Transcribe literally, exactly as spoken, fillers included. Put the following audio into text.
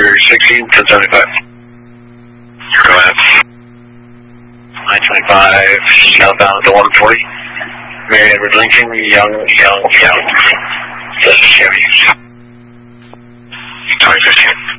sixteen, ten seventy-five. Go ahead. nine twenty-five, southbound to one forty. Mary Edward Lincoln, Young, Young, Young. That's Chevy. twenty fifteen.